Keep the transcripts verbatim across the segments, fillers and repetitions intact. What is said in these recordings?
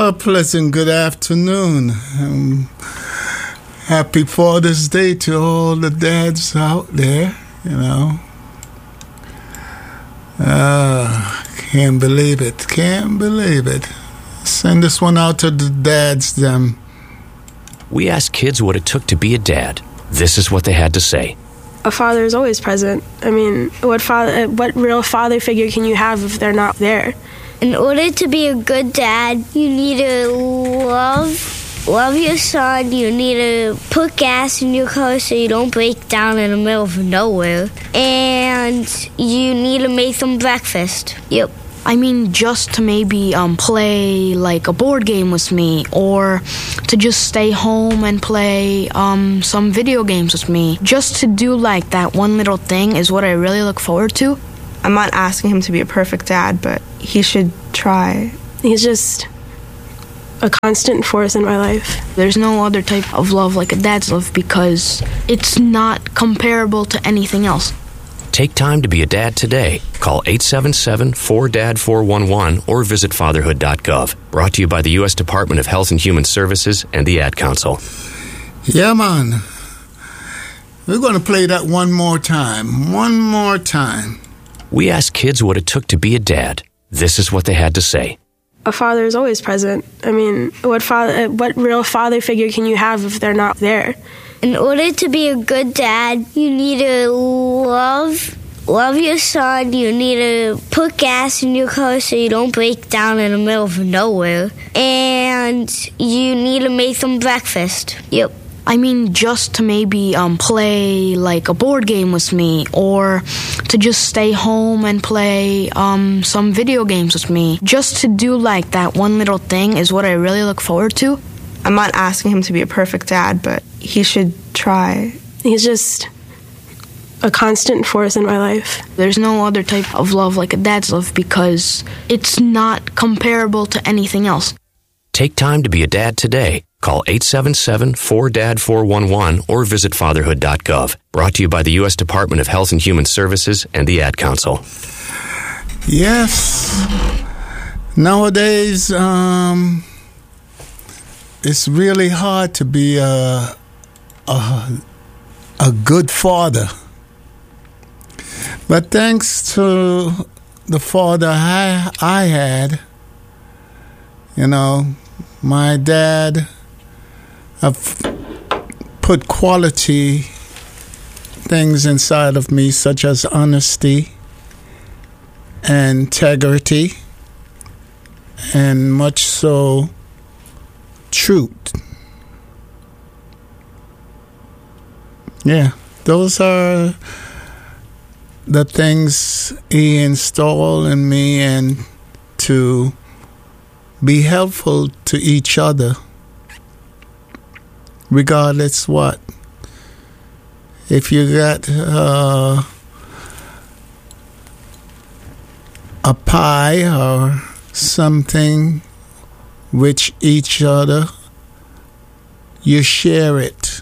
A pleasant good afternoon. Um, happy Father's Day to all the dads out there, you know. Uh, can't believe it. Can't believe it. Send this one out to the dads, them. We asked kids what it took to be a dad. This is what they had to say. A father is always present. I mean, what father, what real father figure can you have if they're not there? In order to be a good dad, you need to love, love your son. You need to put gas in your car so you don't break down in the middle of nowhere. And you need to make them breakfast. Yep. I mean, just to maybe um, play like a board game with me, or to just stay home and play um, some video games with me. Just to do like that one little thing is what I really look forward to. I'm not asking him to be a perfect dad, but he should try. He's just a constant force in my life. There's no other type of love like a dad's love because it's not comparable to anything else. Take time to be a dad today. Call eight seven seven, four D A D, four one one or visit fatherhood dot gov. Brought to you by the U S Department of Health and Human Services and the Ad Council. Yeah, man. We're going to play that one more time. One more time. We asked kids what it took to be a dad. This is what they had to say. A father is always present. I mean, what father, what real father figure can you have if they're not there? In order to be a good dad, you need to love, love your son. You need to put gas in your car so you don't break down in the middle of nowhere. And you need to make them breakfast. Yep. I mean, just to maybe um, play like a board game with me, or to just stay home and play um, some video games with me. Just to do like that one little thing is what I really look forward to. I'm not asking him to be a perfect dad, but he should try. He's just a constant force in my life. There's no other type of love like a dad's love because it's not comparable to anything else. Take time to be a dad today. Call eight seven seven, four D A D, four one one or visit fatherhood dot gov. Brought to you by the U S Department of Health and Human Services and the Ad Council. Yes. Nowadays, um... it's really hard to be a, a a good father. But thanks to the father I, I had, you know, my dad have put quality things inside of me, such as honesty and integrity, and much so truth. Yeah, those are the things he installed in me, and to be helpful to each other, regardless what. If you got uh, a pie or something with each other, you share it.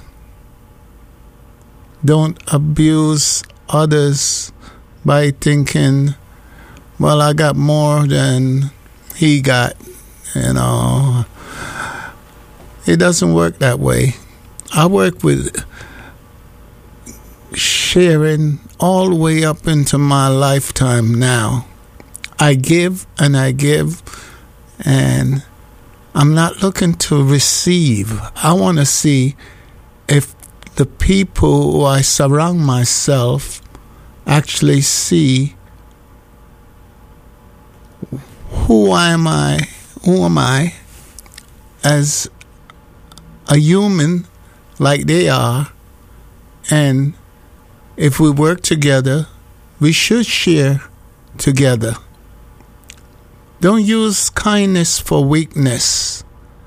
Don't abuse others by thinking, well, I got more than he got, you know. It doesn't work that way. I work with sharing all the way up into my lifetime now. I give and I give, and I'm not looking to receive. I want to see if the people who I surround myself actually see who am I, who am I as a human like they are, and if we work together, we should share together. Don't use kindness for weakness.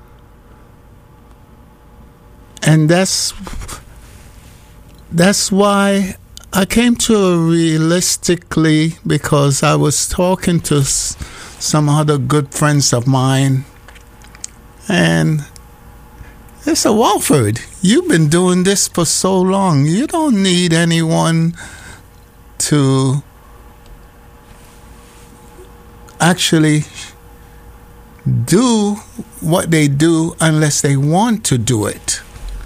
And that's that's why I came to a realistically, because I was talking to s- some other good friends of mine, and they said, Walford, you've been doing this for so long. You don't need anyone to actually do what they do unless they want to do it.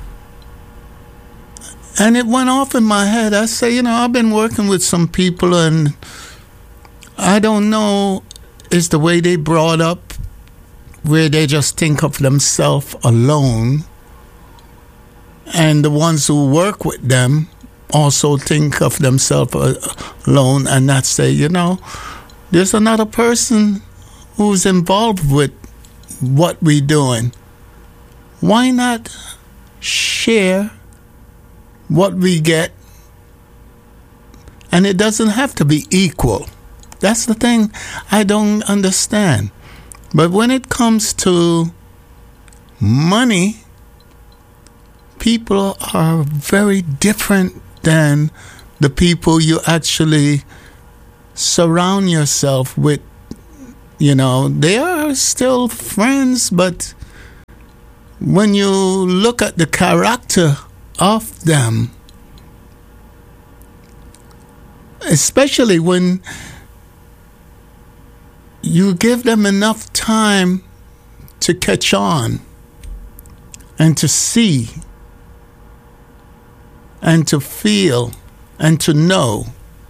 And it went off in my head. I say, you know, I've been working with some people, and I don't know, is the way they brought up, where they just think of themselves alone, and the ones who work with them also think of themselves alone, and not say, you know, there's another person who's involved with what we're doing. Why not share what we get? And it doesn't have to be equal. That's the thing I don't understand. But when it comes to money, people are very different than the people you actually surround yourself with. You know, they are still friends, but when you look at the character of them, especially when you give them enough time to catch on and to see and to feel and to know,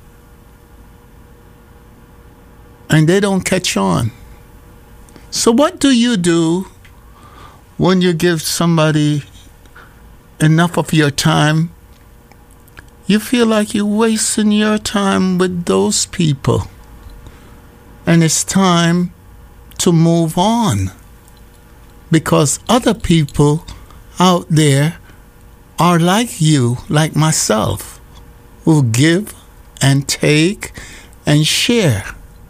and they don't catch on. So what do you do when you give somebody enough of your time? You feel like you're wasting your time with those people, and it's time to move on, because other people out there are like you, like myself, who give and take and share.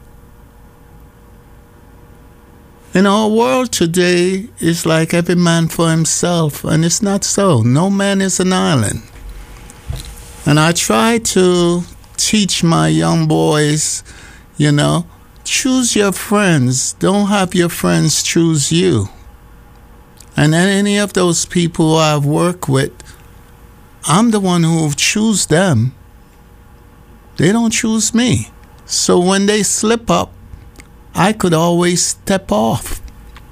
In our world today, it's like every man for himself, and it's not so. No man is an island. And I try to teach my young boys, you know, choose your friends. Don't have your friends choose you. And any of those people who I've worked with, I'm the one who choose them. They don't choose me. So when they slip up, I could always step off.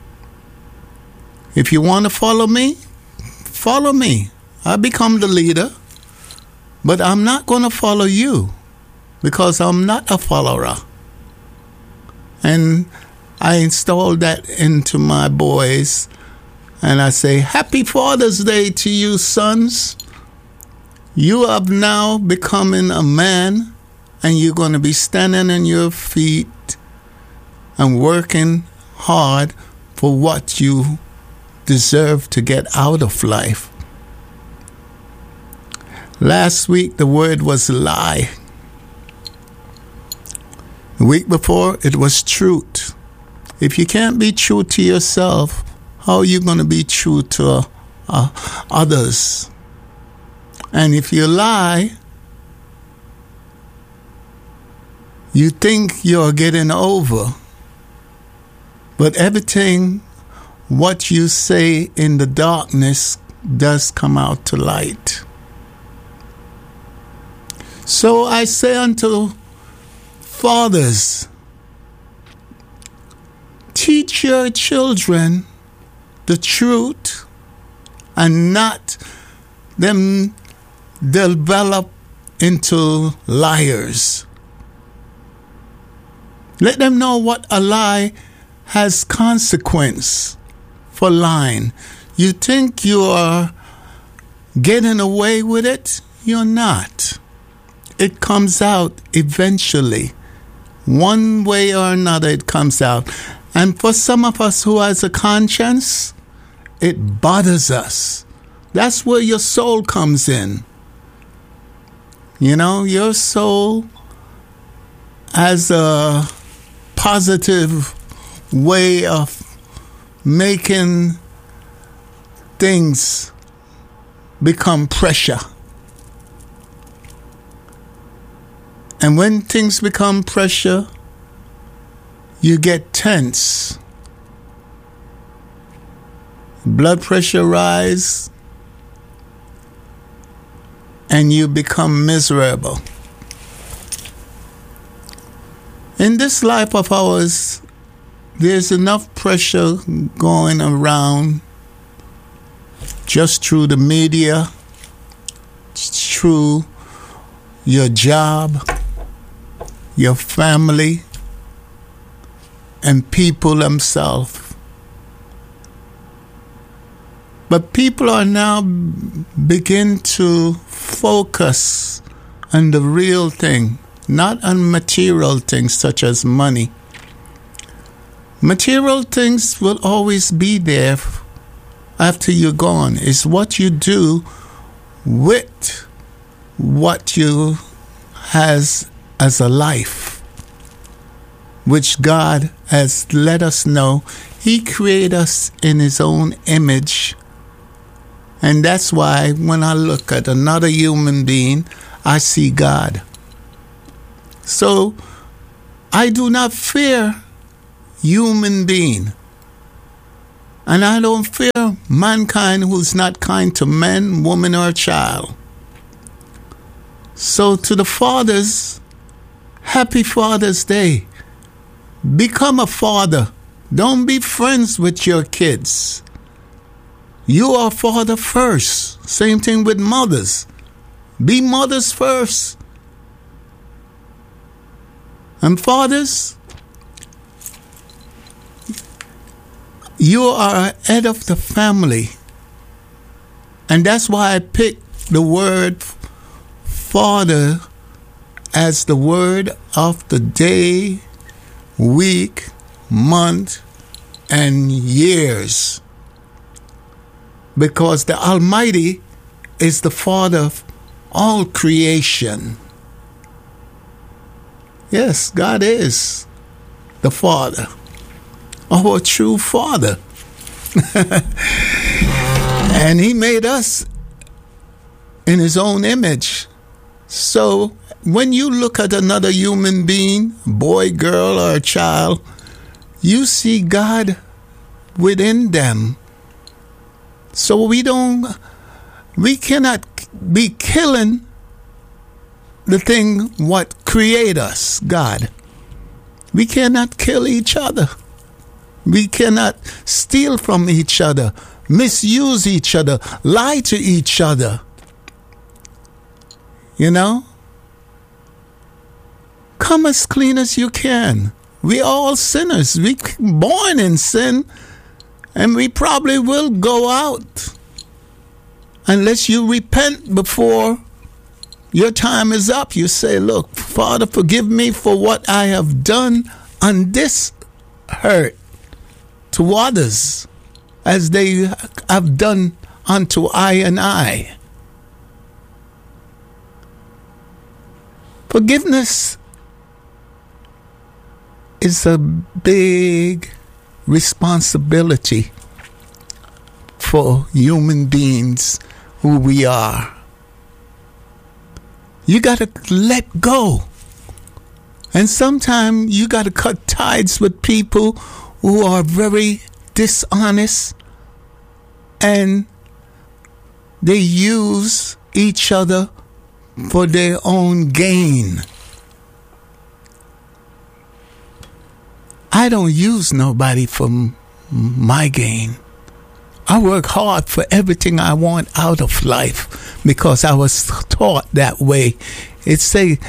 If you want to follow me, follow me. I become the leader, but I'm not going to follow you, because I'm not a follower. And I installed that into my boys, and I say, Happy Father's Day to you, sons. You have now becoming a man, and you're going to be standing on your feet and working hard for what you deserve to get out of life. Last week, the word was lie. The week before, it was truth. If you can't be true to yourself, how are you going to be true to uh, others? And if you lie, you think you're getting over. But everything, what you say in the darkness, does come out to light. So I say unto fathers, teach your children the truth, and not them develop into liars. Let them know what a lie has consequence for lying. You think you are getting away with it? You're not. It comes out eventually. One way or another, it comes out. And for some of us who has a conscience, it bothers us. That's where your soul comes in. You know, your soul has a positive way of making things become pressure. And when things become pressure, you get tense. Blood pressure rise, and you become miserable. In this life of ours, there's enough pressure going around just through the media, through your job, your family, and people themselves. But people are now begin to focus on the real thing, not on material things such as money. Material things will always be there after you're gone. It's what you do with what you has as a life, which God has let us know. He created us in His own image. And that's why when I look at another human being, I see God. So I do not fear human being. And I don't fear mankind who's not kind to man, woman, or child. So to the fathers, happy Father's Day. Become a father. Don't be friends with your kids. You are father first. Same thing with mothers. Be mothers first. And fathers, you are head of the family. And that's why I picked the word father as the word of the day, week, month, and years. Because the Almighty is the Father of all creation. Yes, God is the Father, our true Father. And He made us in His own image. So when you look at another human being, boy, girl, or child, you see God within them. So we don't, we cannot be killing the thing what create us, God. We cannot kill each other. We cannot steal from each other, misuse each other, lie to each other. You know? Come as clean as you can. We all sinners. We born in sin. And we probably will go out unless you repent before your time is up. You say, look, Father, forgive me for what I have done on this hurt to others as they have done unto I and I. Forgiveness is a big responsibility for human beings who we are. You got to let go. And sometimes you got to cut ties with people who are very dishonest and they use each other for their own gain. I don't use nobody for m- my gain. I work hard for everything I want out of life because I was taught that way. It say,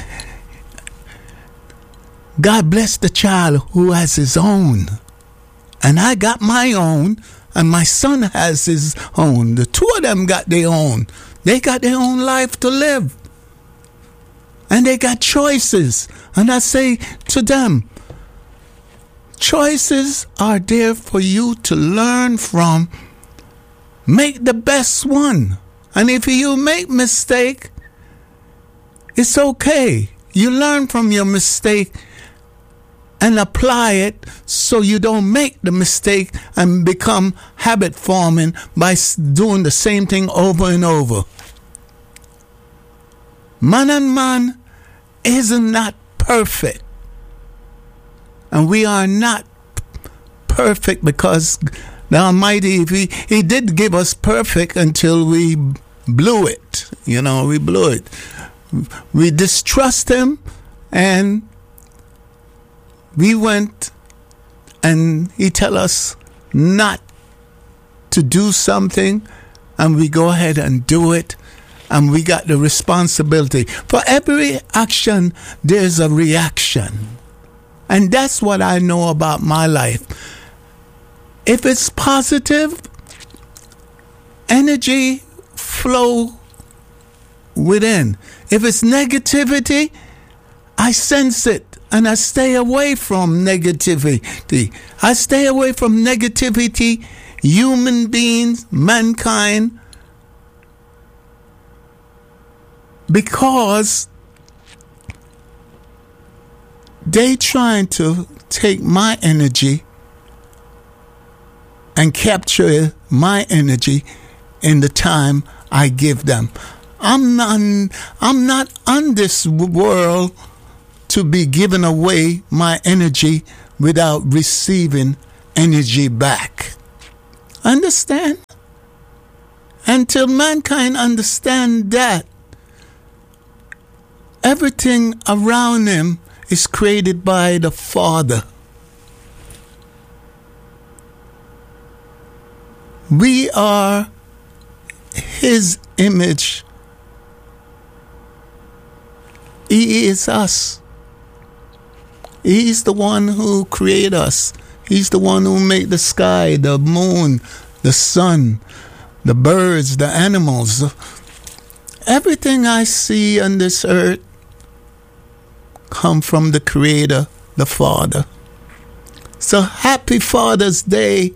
God bless the child who has his own. And I got my own, and my son has his own. The two of them got their own. They got their own life to live. And they got choices. And I say to them, choices are there for you to learn from. Make the best one. And if you make mistake, it's okay. You learn from your mistake and apply it so you don't make the mistake and become habit forming by doing the same thing over and over. Man and man is not perfect. And we are not perfect because the Almighty, he, he did give us perfect until we blew it. You know, we blew it. We distrust Him and we went and he tell us not to do something, and we go ahead and do it, and we got the responsibility. For every action, there's a reaction. And that's what I know about my life. If it's positive, energy flow within. If it's negativity, I sense it and I stay away from negativity. I stay away from negativity, human beings, mankind, because they trying to take my energy and capture my energy in the time I give them. I'm not, I'm not on this world to be giving away my energy without receiving energy back. Understand? Until mankind understand that, everything around him is created by the Father. We are His image. He is us. He's the one who created us. He's the one who made the sky, the moon, the sun, the birds, the animals. Everything I see on this earth come from the Creator, the Father. So happy Father's Day,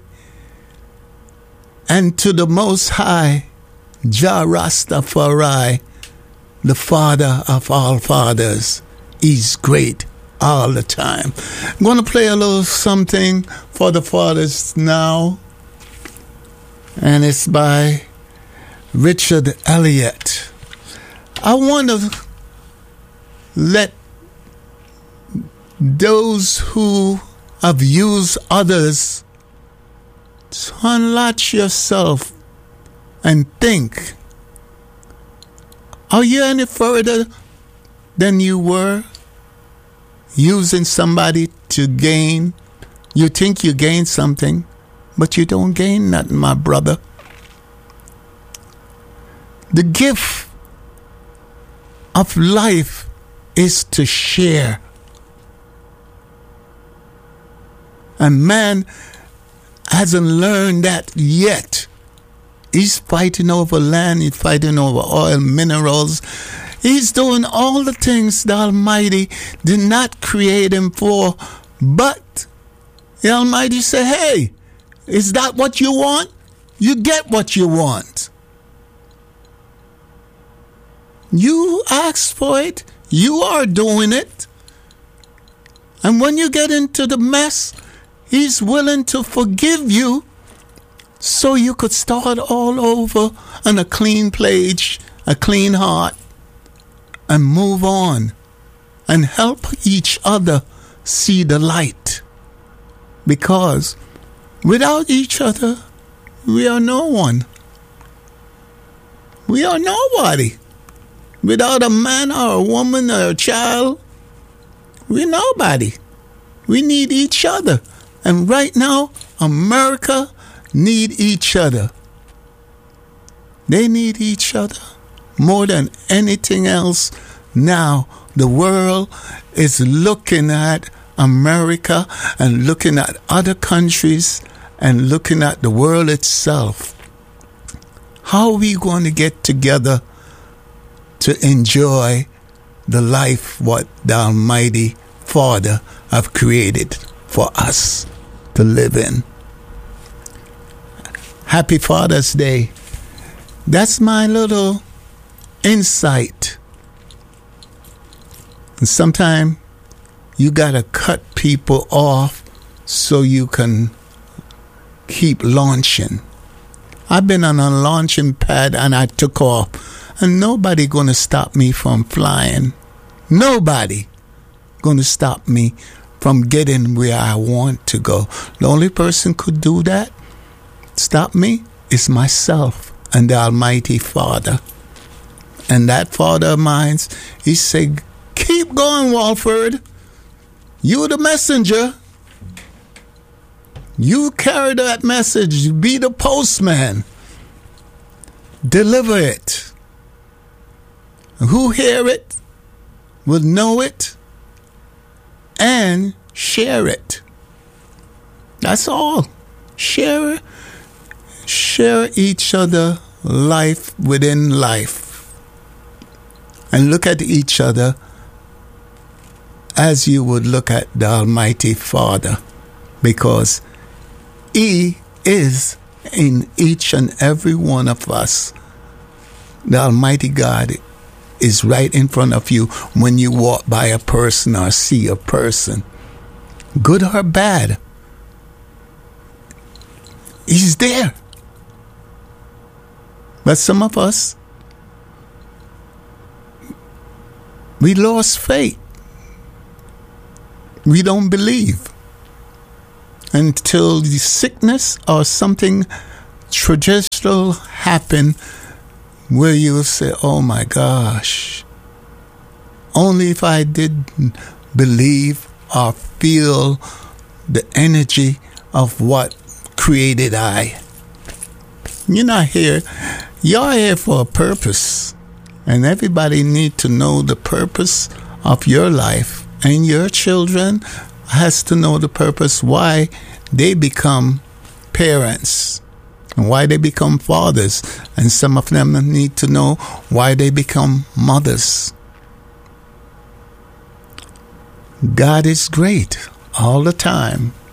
and to the Most High, Jah Rastafari, the Father of all fathers. He's great all the time. I'm going to play a little something for the fathers now, and it's by Richard Elliott. I want to let those who have used others to unlatch yourself and think, are you any further than you were using somebody to gain? You think you gain something, but you don't gain nothing, my brother. The gift of life is to share. And man hasn't learned that yet. He's fighting over land, he's fighting over oil, minerals. He's doing all the things the Almighty did not create him for. But the Almighty said, hey, is that what you want? You get what you want. You asked for it. You are doing it. And when you get into the mess, He's willing to forgive you so you could start all over on a clean page, a clean heart, and move on and help each other see the light. Because without each other, we are no one. We are nobody. Without a man or a woman or a child, we're nobody. We need each other. And right now, America need each other. They need each other more than anything else. Now, the world is looking at America and looking at other countries and looking at the world itself. How are we going to get together to enjoy the life what the Almighty Father have created for us to live in? Happy Father's Day. That's my little insight. And sometimes you gotta cut people off so you can keep launching. I've been on a launching pad and I took off, and nobody gonna stop me from flying. Nobody gonna stop me from getting where I want to go. The only person could do that, stop me, is myself and the Almighty Father. And that Father of mine, he said, keep going, Walford. You the messenger. You carry that message. Be the postman. Deliver it. Who hear it will know it and share it. That's all. Share, share each other life within life. And look at each other as you would look at the Almighty Father, because He is in each and every one of us. The Almighty God is right in front of you when you walk by a person or see a person, good or bad. He's there. But some of us, we lost faith. We don't believe until the sickness or something traditional happen where you say, oh my gosh, only if I did believe or feel the energy of what created I. You're not here. You're here for a purpose. And everybody need to know the purpose of your life. And your children has to know the purpose why they become parents and why they become fathers. And some of them need to know why they become mothers. God is great all the time.